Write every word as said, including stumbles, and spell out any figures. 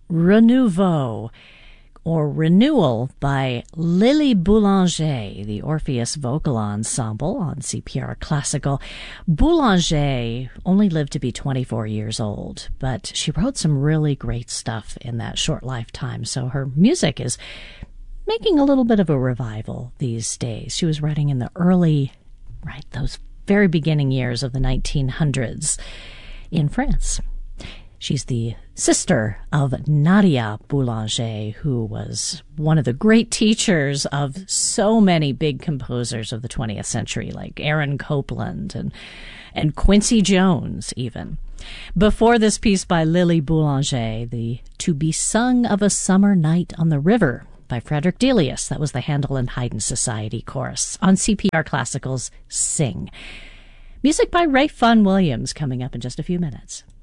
Renouveau, or Renewal by Lily Boulanger, the Orpheus Vocal Ensemble on C P R Classical. Boulanger only lived to be twenty-four years old, but she wrote some really great stuff in that short lifetime, so her music is making a little bit of a revival these days. She was writing in the early, right, those very beginning years of the nineteen hundreds in France. She's the sister of Nadia Boulanger, who was one of the great teachers of so many big composers of the twentieth century, like Aaron Copland and, and Quincy Jones, even. Before this piece by Lily Boulanger, the To Be Sung of a Summer Night on the River by Frederick Delius. That was the Handel and Haydn Society chorus on C P R Classical's Sing. Music by Ray Vaughan Williams coming up in just a few minutes.